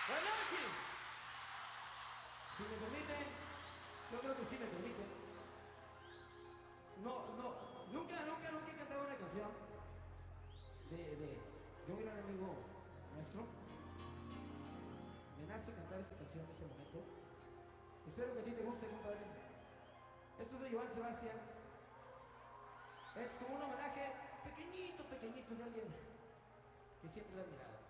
Buenas noches. Si me permiten, yo creo que sí me permiten. Nunca he cantado una canción de un gran amigo nuestro. Me nace cantar esa canción en este momento. Espero que a ti te guste, compadre. Esto es de Joan Sebastián. Es como un homenaje pequeñito de alguien que siempre le he admirado.